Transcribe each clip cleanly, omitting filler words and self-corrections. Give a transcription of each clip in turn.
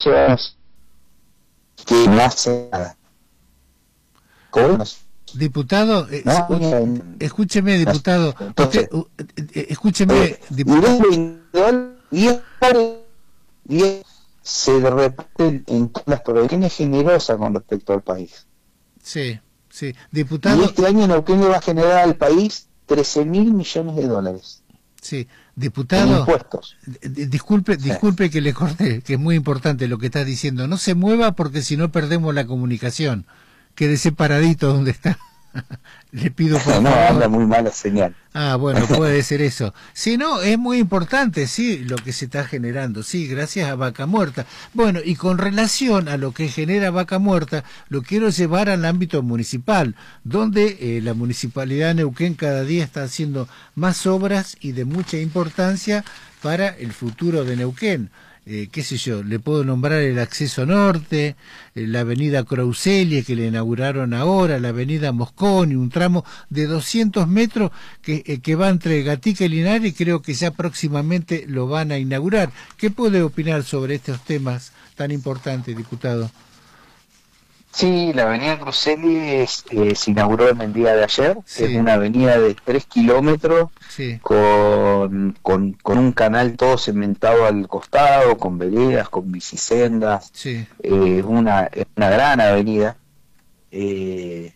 años que no hace nada. ¿Cómo? Diputado, No, escúcheme, diputado, entonces, escúcheme, diputado. Y se reparte en todas las provincias, generosa con respecto al país. Sí, sí, Y diputado. este año Neuquén le va a generar al país 13.000 millones de dólares Sí, en diputado, impuestos. disculpe, Sí. disculpe que le corte, que es muy importante lo que está diciendo. No se mueva porque si no perdemos la comunicación. Quédese paradito donde está. Le pido por No, anda favor. muy mala señal. Ah, bueno, puede ser eso. Si no, es muy importante, sí, lo que se está generando, sí, gracias a Vaca Muerta. Bueno, y con relación a lo que genera Vaca Muerta, lo quiero llevar al ámbito municipal, donde la Municipalidad de Neuquén cada día está haciendo más obras y de mucha importancia para el futuro de Neuquén. Qué sé yo, le puedo nombrar el acceso norte, la avenida Crauselie que le inauguraron ahora, la avenida Mosconi, un tramo de 200 metros que va entre Gatica y Linares, y creo que ya próximamente lo van a inaugurar. ¿Qué puede opinar sobre estos temas tan importantes, diputado? Sí, la avenida Cruzeli se inauguró en el día de ayer. Es Sí, una avenida de 3 kilómetros sí, con un canal todo cementado al costado, con veredas, con bicisendas. sí, Es una gran avenida. Eh,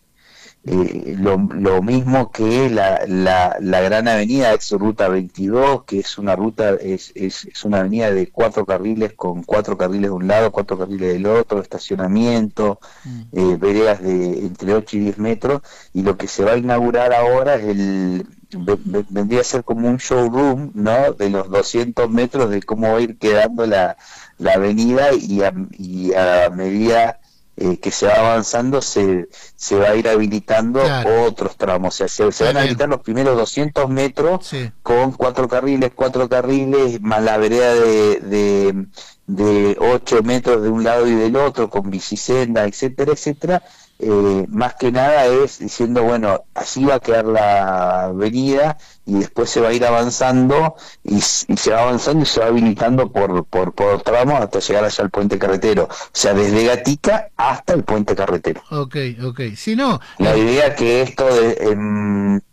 lo mismo que la gran avenida ex ruta 22, que es una ruta, es una avenida de 4 carriles, con 4 carriles de un lado, 4 carriles del otro, estacionamiento, mm, veredas de entre 8 y 10 metros, y lo que se va a inaugurar ahora es vendría a ser como un showroom, ¿no? De los 200 metros de cómo va a ir quedando la avenida, y a medida que se va avanzando, se va a ir habilitando claro, otros tramos. O sea, se está van a bien, habilitar los primeros 200 metros sí, con 4 carriles, más la vereda de 8 metros de un lado y del otro, con bicisenda, etcétera, etcétera. Más que nada es diciendo, bueno, así va a quedar la avenida, y después se va a ir avanzando, y se va avanzando y se va habilitando por tramos hasta llegar allá al puente carretero. O sea, desde Gatica hasta el puente carretero. ok, ok. Si no, La idea que esto en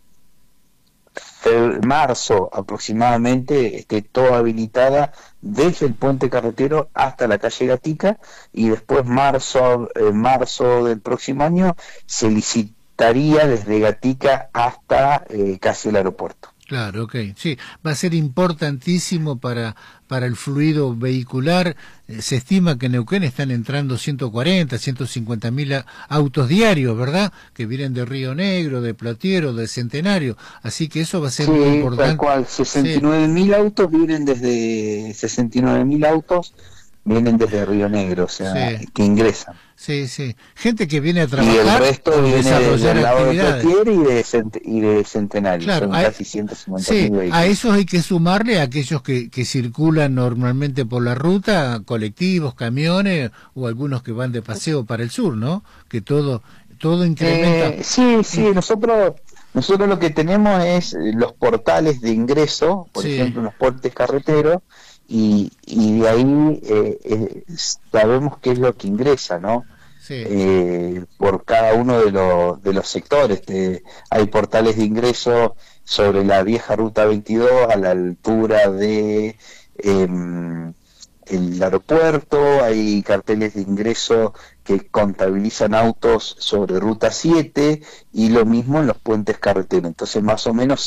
marzo aproximadamente esté todo habilitada desde el puente carretero hasta la calle Gatica, y después marzo del próximo año se licitaría desde Gatica hasta casi el aeropuerto. claro, ok. Sí, va a ser importantísimo para el fluido vehicular. Se estima que en Neuquén están entrando 140, 150 mil autos diarios, ¿verdad? Que vienen de Río Negro, de Platiero, de Centenario. Así que eso va a ser muy Sí, tal importante. cual, Sí, 69.000 autos vienen desde Río Negro, o sea, sí, que ingresan. sí, sí. Gente que viene a Y el trabajar resto o viene desde desarrollar el lado de actividades. Plotier y de Centenario, Claro, son casi 150.000 sí, a vehículos. esos hay que sumarle a aquellos que circulan normalmente por la ruta, colectivos, camiones o algunos que van de paseo para el sur, ¿no? Que todo incrementa. Sí, sí, in- nosotros lo que tenemos es los portales de ingreso, por sí, ejemplo, los puentes carreteros, y de ahí sabemos qué es lo que ingresa, ¿no? sí, Por cada uno de los sectores. Hay portales de ingreso sobre la vieja ruta 22 a la altura de el aeropuerto, hay carteles de ingreso que contabilizan autos sobre ruta 7, y lo mismo en los puentes carreteros. Entonces más o menos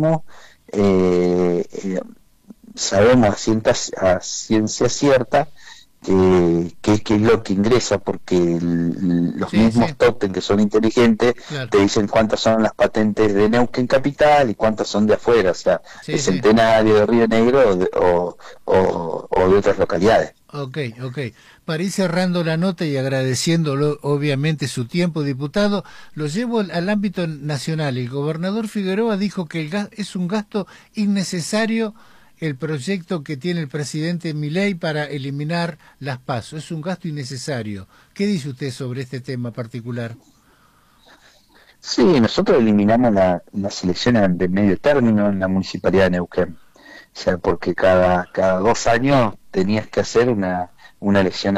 sabemos a ciencia cierta que es lo que ingresa, porque los sí, mismos sí, tótem, que son inteligentes, claro, te dicen cuántas son las patentes de Neuquén Capital y cuántas son de afuera, o sea, de sí, sí. Centenario, de Río Negro, o de otras localidades. Ok, ok. Para ir cerrando la nota y agradeciéndolo obviamente su tiempo, diputado, lo llevo al ámbito nacional. El gobernador Figueroa dijo que es un gasto innecesario el proyecto que tiene el presidente Milei para eliminar las PASO. Es un gasto innecesario. ¿Qué dice usted sobre este tema particular? Sí, nosotros eliminamos las elecciones de medio término en la Municipalidad de Neuquén. O sea, porque cada 2 años tenías que hacer una elección